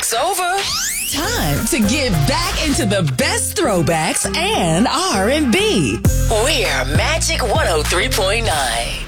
Break's over. Time to get back into the best throwbacks and R&B. We're Magic 103.9.